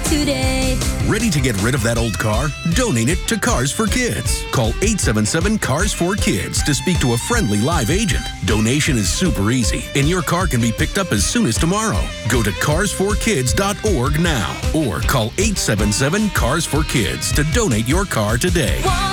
today. Ready to get rid of that old car? Donate it to Cars for Kids. Call 877-CARS4KIDS to speak to a friendly live agent. Donation is super easy, and your car can be picked up as soon as tomorrow. Go to cars4kids.org now or call 877-CARS4KIDS to donate your car today.